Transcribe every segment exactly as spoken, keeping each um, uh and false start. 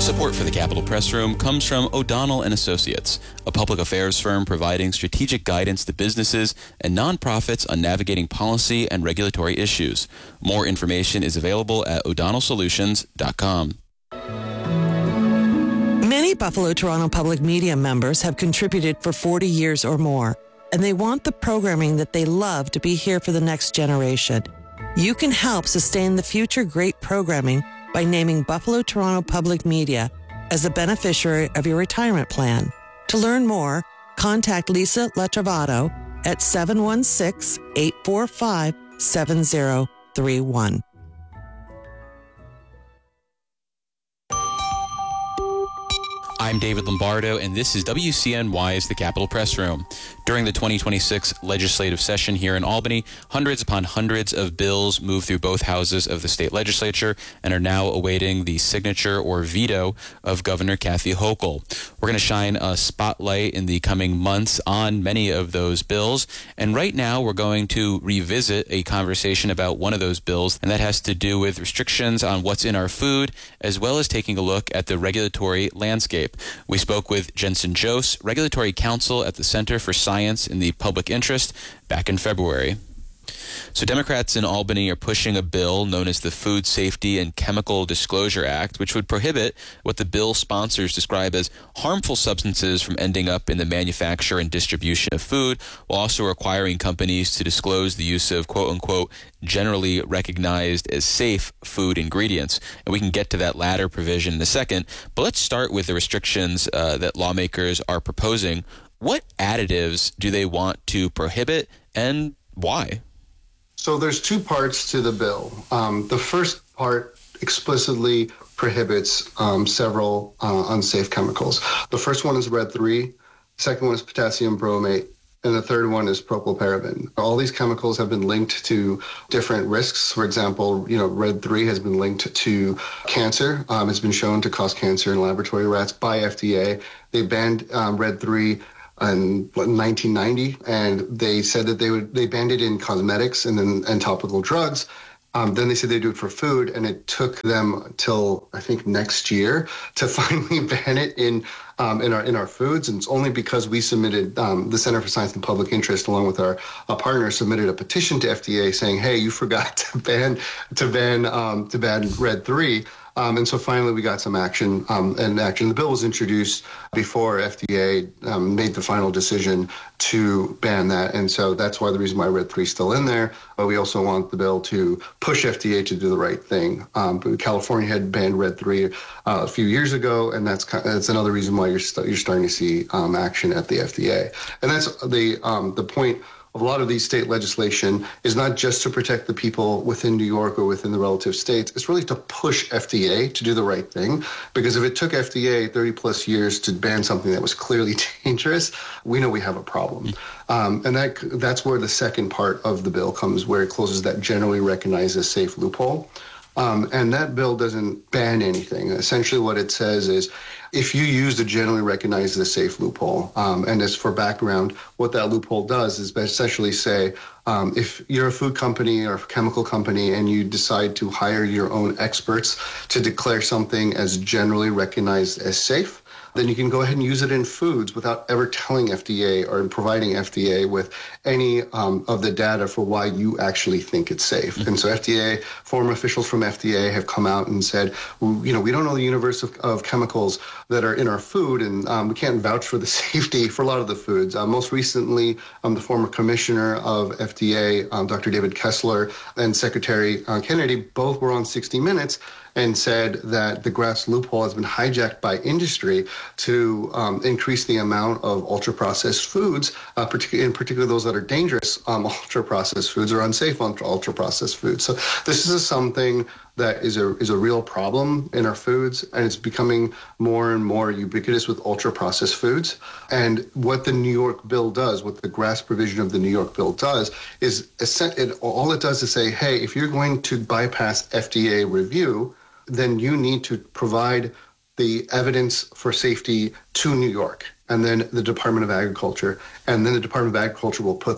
Support for the Capitol Press Room comes from O'Donnell and Associates, a public affairs firm providing strategic guidance to businesses and nonprofits on navigating policy and regulatory issues. More information is available at o'donnell solutions dot com. Many Buffalo Toronto Public Media members have contributed for forty years or more, and they want the programming that they love to be here for the next generation. You can help sustain the future great programming by naming Buffalo Toronto Public Media as a beneficiary of your retirement plan. To learn more, contact Lisa Letrovato at seven one six, eight four five, seven zero three one. I'm David Lombardo, and this is W C N Y's The Capitol Press Room. During the twenty twenty-six legislative session here in Albany, hundreds upon hundreds of bills moved through both houses of the state legislature and are now awaiting the signature or veto of Governor Kathy Hochul. We're going to shine a spotlight in the coming months on many of those bills, and right now we're going to revisit a conversation about one of those bills, and that has to do with restrictions on what's in our food, as well as taking a look at the regulatory landscape. We spoke with Jensen Jose, Regulatory Counsel at the Center for Science in the Public Interest, back in February. So Democrats in Albany are pushing a bill known as the Food Safety and Chemical Disclosure Act, which would prohibit what the bill sponsors describe as harmful substances from ending up in the manufacture and distribution of food, while also requiring companies to disclose the use of quote-unquote generally recognized as safe food ingredients. And we can get to that latter provision in a second, but let's start with the restrictions uh, that lawmakers are proposing. What additives do they want to prohibit, and why? So there's two parts to the bill. Um, the first part explicitly prohibits um, several uh, unsafe chemicals. The first one is red three, the second one is potassium bromate, and the third one is propylparaben. All these chemicals have been linked to different risks. For example, you know, red three has been linked to cancer. Um, it's been shown to cause cancer in laboratory rats by F D A. They banned um, red three in nineteen ninety, and they said that they would they banned it in cosmetics and then and topical drugs. Um, then they said they'd do it for food, and it took them until I think next year to finally ban it in um, in our in our foods. And it's only because we submitted um, the Center for Science and Public Interest, along with our, our partner, submitted a petition to F D A saying, "Hey, you forgot to ban to ban um, to ban red three." Um, and so finally we got some action, um, and action. The bill was introduced before F D A um, made the final decision to ban that. And so that's why the reason why red three is still in there. But we also want the bill to push F D A to do the right thing. Um, but California had banned red three uh, a few years ago, and that's that's another reason why you're st- you're starting to see um, action at the F D A. And that's the um, the point. A lot of these state legislation is not just to protect the people within New York or within the relative states. It's really to push F D A to do the right thing. Because if it took F D A thirty plus years to ban something that was clearly dangerous, we know we have a problem. Um, and that that's where the second part of the bill comes, where it closes that generally recognized as safe loophole. Um, and that bill doesn't ban anything. Essentially what it says is, if you use the generally recognized as safe loophole, um, and as for background, what that loophole does is essentially say, um, if you're a food company or a chemical company and you decide to hire your own experts to declare something as generally recognized as safe, then you can go ahead and use it in foods without ever telling F D A or providing F D A with any um, of the data for why you actually think it's safe. Mm-hmm. And so F D A, former officials from F D A have come out and said, you know, we don't know the universe of, of chemicals that are in our food, and um, we can't vouch for the safety for a lot of the foods. Uh, most recently, um, the former commissioner of F D A, um, Doctor David Kessler, and Secretary uh, Kennedy both were on sixty minutes and said that the GRAS loophole has been hijacked by industry to um, increase the amount of ultra-processed foods, uh, partic- in particular those that are dangerous um, ultra-processed foods or unsafe ultra-processed foods. So this is something that is a is a real problem in our foods, and it's becoming more and more ubiquitous with ultra-processed foods. And what the New York bill does, what the GRAS provision of the New York bill does, is it, all it does is say, hey, if you're going to bypass F D A review, then you need to provide the evidence for safety to New York, and then the Department of Agriculture, and then the Department of Agriculture will put that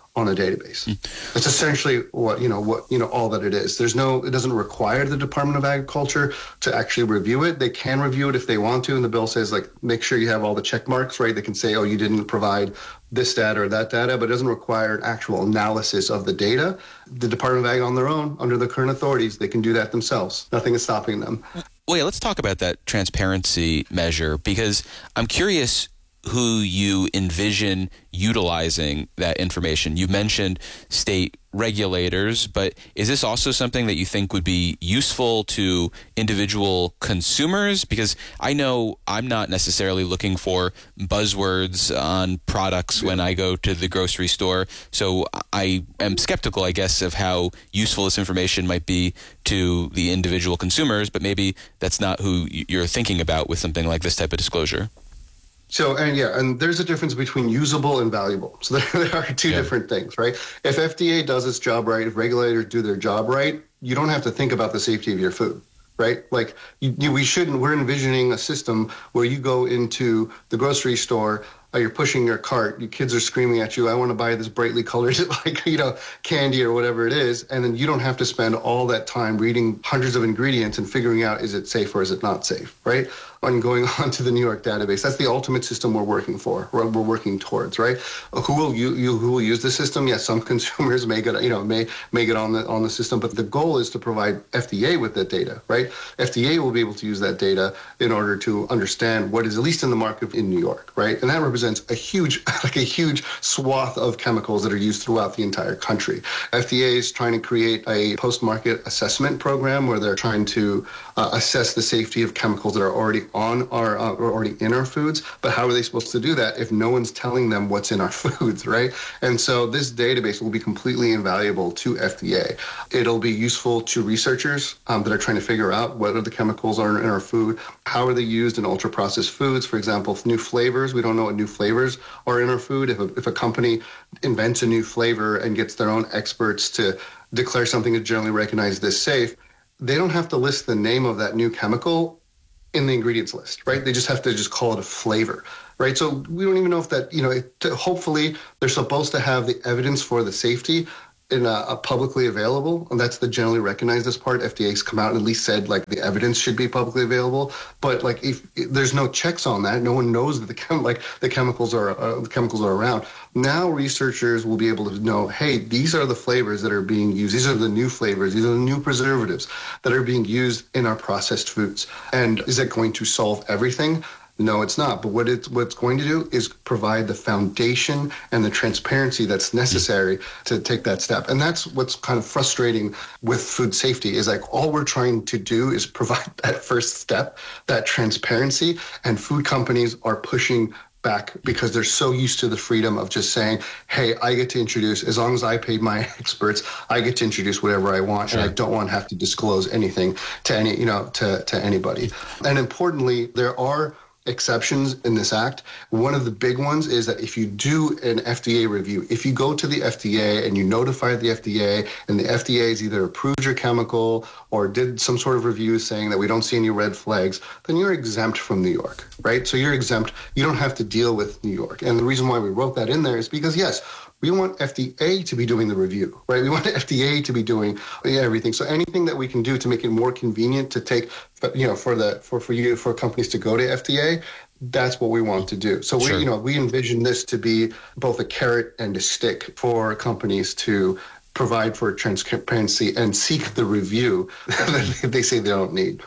on a database. Mm. That's essentially what, you know, what, you know, all that it is. There's no, it doesn't require the Department of Agriculture to actually review it. They can review it if they want to. And the bill says, like, make sure you have all the check marks, right? They can say, oh, you didn't provide this data or that data, but it doesn't require an actual analysis of the data. The Department of Ag on their own, under the current authorities, they can do that themselves. Nothing is stopping them. Well, yeah, let's talk about that transparency measure, because I'm curious who you envision utilizing that information. You mentioned state regulators, but is this also something that you think would be useful to individual consumers? Because I know I'm not necessarily looking for buzzwords on products when I go to the grocery store, so I am skeptical, I guess, of how useful this information might be to the individual consumers, but maybe that's not who you're thinking about with something like this type of disclosure. So, and yeah, and there's a difference between usable and valuable. So there, there are two yeah. different things, right? If F D A does its job right, if regulators do their job right, you don't have to think about the safety of your food, right? Like you, you, we shouldn't, we're envisioning a system where you go into the grocery store, uh, you're pushing your cart, your kids are screaming at you, I want to buy this brightly colored, like, you know, candy or whatever it is. And then you don't have to spend all that time reading hundreds of ingredients and figuring out, is it safe or is it not safe, right? On going on to the New York database. That's the ultimate system we're working for, we're, we're working towards, right? Who will you, you who will use the system? Yes, some consumers may get, you know, may may get on the on the system, but the goal is to provide F D A with that data, right? F D A will be able to use that data in order to understand what is at least in the market in New York, right? And that represents a huge, like a huge swath of chemicals that are used throughout the entire country. F D A is trying to create a post-market assessment program where they're trying to uh, assess the safety of chemicals that are already on our, uh, or already in our foods, but how are they supposed to do that if no one's telling them what's in our foods, right? And so this database will be completely invaluable to F D A. It'll be useful to researchers um, that are trying to figure out what are the chemicals are in our food, how are they used in ultra-processed foods, for example, new flavors. We don't know what new flavors are in our food. If a, if a company invents a new flavor and gets their own experts to declare something is generally recognized as safe, they don't have to list the name of that new chemical in the ingredients list, right? They just have to just call it a flavor, right? So we don't even know if that, you know, it, hopefully they're supposed to have the evidence for the safety in a, a publicly available, and that's the generally recognized as part. F D A's come out and at least said like the evidence should be publicly available, but like if, if there's no checks on that, no one knows that the chem, like the chemicals are uh, the chemicals are around. Now researchers will be able to know, hey, these are the flavors that are being used. These are the new flavors. These are the new preservatives that are being used in our processed foods. And is that going to solve everything? No, it's not. But what it's what's going to do is provide the foundation and the transparency that's necessary to take that step. And that's what's kind of frustrating with food safety is like all we're trying to do is provide that first step, that transparency, and food companies are pushing back because they're so used to the freedom of just saying, hey, I get to introduce, as long as I paid my experts, I get to introduce whatever I want, sure. And I don't want to have to disclose anything to any, you know, to, to anybody. And importantly, there are exceptions in this act. One of the big ones is that if you do an F D A review, if you go to the F D A and you notify the F D A and the F D A has either approved your chemical or did some sort of review saying that we don't see any red flags, then you're exempt from New York, right? So you're exempt. You don't have to deal with New York. And the reason why we wrote that in there is because, yes, we want F D A to be doing the review, right? We want F D A to be doing everything. So anything that we can do to make it more convenient to take, you know, for the for for you for companies to go to F D A, that's what we want to do. So Sure. we, you know, we envision this to be both a carrot and a stick for companies to provide for transparency and seek the review that they say they don't need.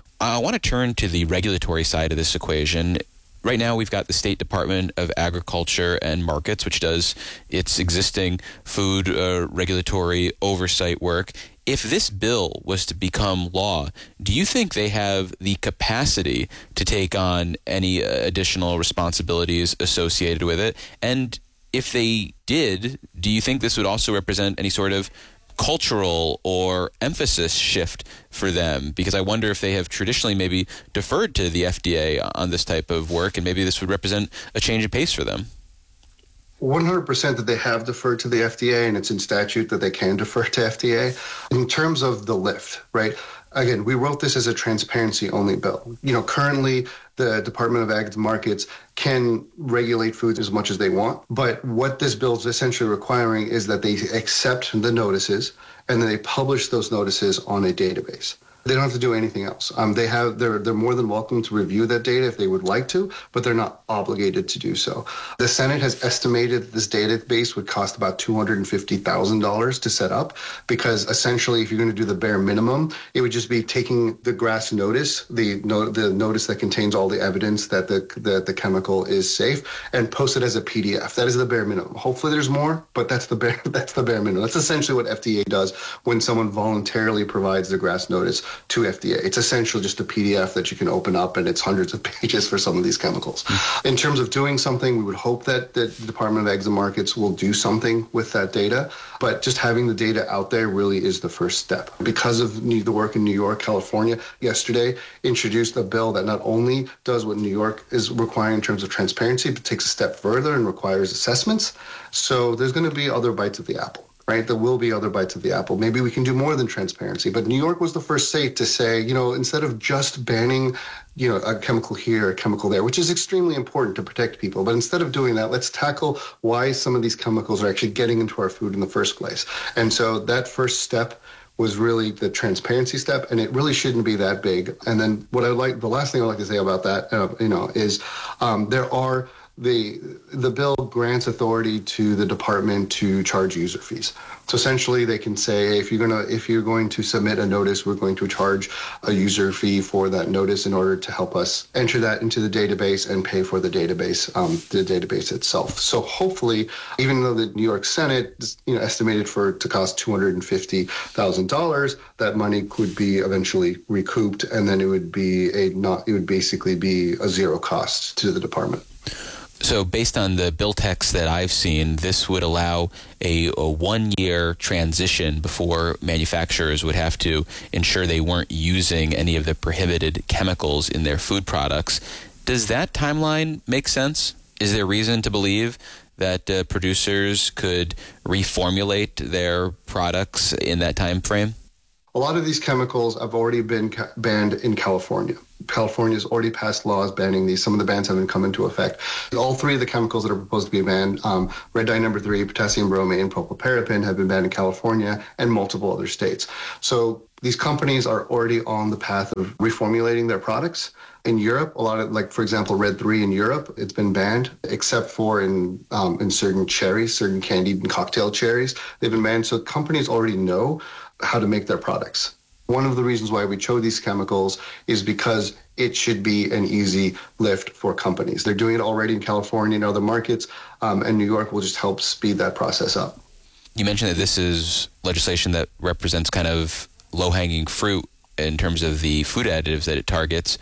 I want to turn to the regulatory side of this equation. Right now, we've got the State Department of Agriculture and Markets, which does its existing food uh, regulatory oversight work. If this bill was to become law, do you think they have the capacity to take on any additional responsibilities associated with it? And if they did, do you think this would also represent any sort of cultural or emphasis shift for them? Because I wonder if they have traditionally maybe deferred to the F D A on this type of work, and maybe this would represent a change of pace for them. one hundred percent that they have deferred to the F D A, and it's in statute that they can defer to F D A. In terms of the lift, right, again, we wrote this as a transparency-only bill. You know, currently the Department of Ag Markets can regulate foods as much as they want, but what this bill is essentially requiring is that they accept the notices and then they publish those notices on a database. They don't have to do anything else. Um, they have they're they're more than welcome to review that data if they would like to, but they're not obligated to do so. The Senate has estimated that this database would cost about two hundred fifty thousand dollars to set up, because essentially, if you're going to do the bare minimum, it would just be taking the GRAS notice, the no, the notice that contains all the evidence that the that the chemical is safe, and post it as a P D F. That is the bare minimum. Hopefully, there's more, but that's the bare that's the bare minimum. That's essentially what F D A does when someone voluntarily provides the GRAS notice to F D A. It's essentially just a P D F that you can open up, and it's hundreds of pages for some of these chemicals. In terms of doing something, we would hope that, that the Department of Ag and Markets will do something with that data, but just having the data out there really is the first step. Because of the work in New York, California, yesterday introduced a bill that not only does what New York is requiring in terms of transparency, but takes a step further and requires assessments. So there's going to be other bites of the apple. Right? There will be other bites of the apple. Maybe we can do more than transparency. But New York was the first state to say, you know, instead of just banning, you know, a chemical here, a chemical there, which is extremely important to protect people. But instead of doing that, let's tackle why some of these chemicals are actually getting into our food in the first place. And so that first step was really the transparency step, and it really shouldn't be that big. And then what I like, the last thing I'd like to say about that, uh, you know, is um, there are The the bill grants authority to the department to charge user fees. So essentially, they can say if you're gonna if you're going to submit a notice, we're going to charge a user fee for that notice in order to help us enter that into the database and pay for the database um, the database itself. So hopefully, even though the New York Senate you know estimated for it to cost two hundred fifty thousand dollars, that money could be eventually recouped, and then it would be a not it would basically be a zero cost to the department. So based on the bill text that I've seen, this would allow a, a one-year transition before manufacturers would have to ensure they weren't using any of the prohibited chemicals in their food products. Does that timeline make sense? Is there reason to believe that uh, producers could reformulate their products in that time frame? A lot of these chemicals have already been ca- banned in California. California's already passed laws banning these. Some of the bans haven't come into effect. All three of the chemicals that are proposed to be banned, um, red dye number three, potassium bromate, and propylparaben, have been banned in California and multiple other states. So these companies are already on the path of reformulating their products. In Europe, a lot of, like, for example, red three in Europe, it's been banned, except for in um, in certain cherries, certain candied and cocktail cherries. They've been banned. So companies already know how to make their products. One of the reasons why we chose these chemicals is because it should be an easy lift for companies. They're doing it already in California and other markets, um, and New York will just help speed that process up. You mentioned that this is legislation that represents kind of low-hanging fruit in terms of the food additives that it targets.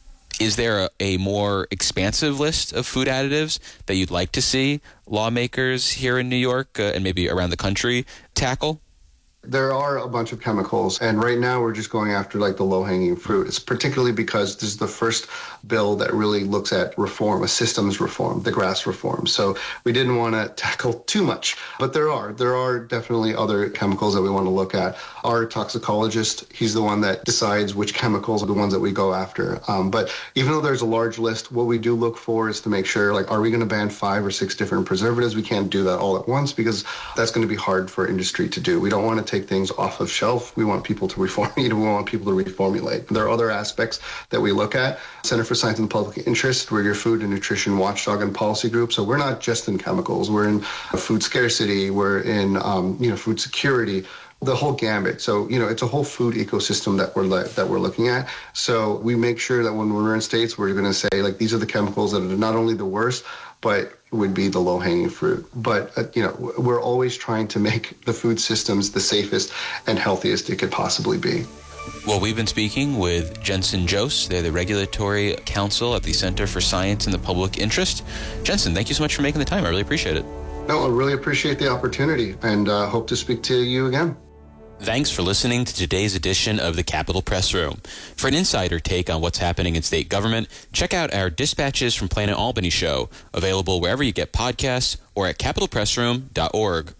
Is there a, a more expansive list of food additives that you'd like to see lawmakers here in New York uh, and maybe around the country tackle? There are a bunch of chemicals, and right now we're just going after like the low-hanging fruit. It's particularly because this is the first bill that really looks at reform, a systems reform, the GRAS reform. So we didn't want to tackle too much, but there are there are definitely other chemicals that we want to look at. Our toxicologist, he's the one that decides which chemicals are the ones that we go after. Um, but even though there's a large list, what we do look for is to make sure, like, are we going to ban five or six different preservatives? We can't do that all at once because that's going to be hard for industry to do. We don't want to take things off of shelf. We want people to reform, you know, we want people to reformulate. There are other aspects that we look at. Center for Science and Public Interest, we're your food and nutrition watchdog and policy group. So we're not just in chemicals. We're in food scarcity. We're in, um, you know, food security, the whole gambit. So, you know, it's a whole food ecosystem that we're le- that we're looking at. So we make sure that when we're in states, we're going to say, like, these are the chemicals that are not only the worst, but would be the low-hanging fruit. But, uh, you know, we're always trying to make the food systems the safest and healthiest it could possibly be. Well, we've been speaking with Jensen Jose. They're the Regulatory Counsel at the Center for Science and the Public Interest. Jensen, thank you so much for making the time. I really appreciate it. No, I really appreciate the opportunity, and uh, hope to speak to you again. Thanks for listening to today's edition of the Capitol Press Room. For an insider take on what's happening in state government, check out our Dispatches from Planet Albany show, available wherever you get podcasts or at capitol press room dot org.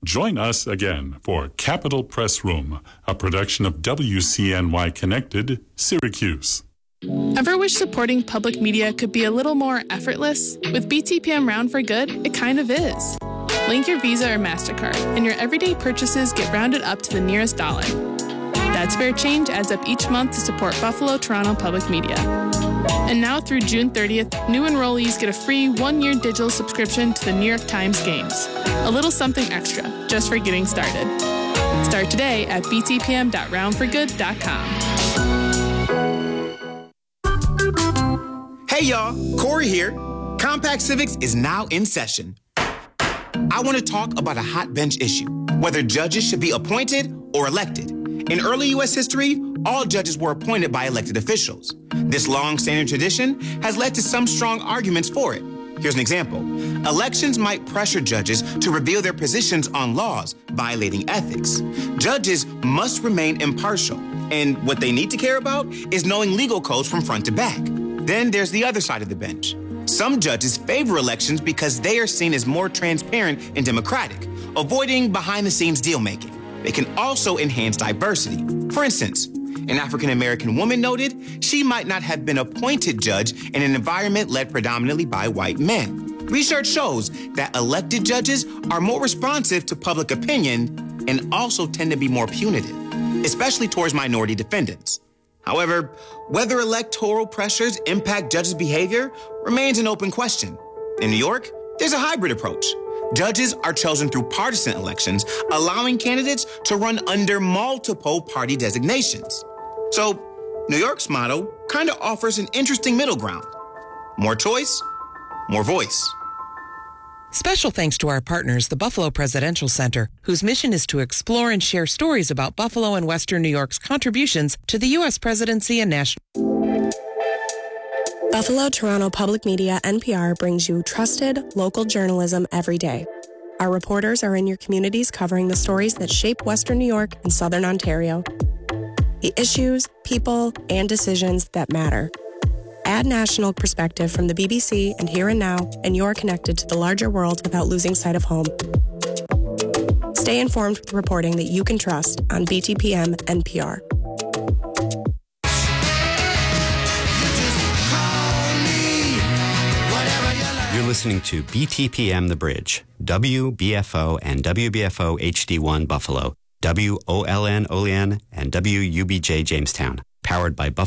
Join us again for Capitol Press Room, a production of W C N Y Connected, Syracuse. Ever wish supporting public media could be a little more effortless? With B T P M Round for Good, it kind of is. Link your Visa or MasterCard, and your everyday purchases get rounded up to the nearest dollar. That spare change adds up each month to support Buffalo Toronto Public Media. And now through June thirtieth, new enrollees get a free one-year digital subscription to the New York Times Games. A little something extra, just for getting started. Start today at b t p m dot round for good dot com. Hey y'all, Corey here. Compact Civics is now in session. I want to talk about a hot bench issue, whether judges should be appointed or elected. In early U S history, all judges were appointed by elected officials. This long-standing tradition has led to some strong arguments for it. Here's an example. Elections might pressure judges to reveal their positions on laws, violating ethics. Judges must remain impartial, and what they need to care about is knowing legal codes from front to back. Then there's the other side of the bench. Some judges favor elections because they are seen as more transparent and democratic, avoiding behind-the-scenes deal-making. They can also enhance diversity. For instance, an African-American woman noted she might not have been appointed judge in an environment led predominantly by white men. Research shows that elected judges are more responsive to public opinion and also tend to be more punitive, especially towards minority defendants. However, whether electoral pressures impact judges' behavior remains an open question. In New York, there's a hybrid approach. Judges are chosen through partisan elections, allowing candidates to run under multiple party designations. So, New York's model kind of offers an interesting middle ground. More choice, more voice. Special thanks to our partners, the Buffalo Presidential Center, whose mission is to explore and share stories about Buffalo and Western New York's contributions to the U S presidency and national. Buffalo Toronto Public Media N P R brings you trusted local journalism every day. Our reporters are in your communities covering the stories that shape Western New York and Southern Ontario. The issues, people, and decisions that matter. Add national perspective from the B B C and Here and Now, and you're connected to the larger world without losing sight of home. Stay informed with reporting that you can trust on B T P M N P R. You're listening to B T P M The Bridge, W B F O and W B F O H D one Buffalo, W O L N Olean, and W U B J Jamestown, powered by Buffalo.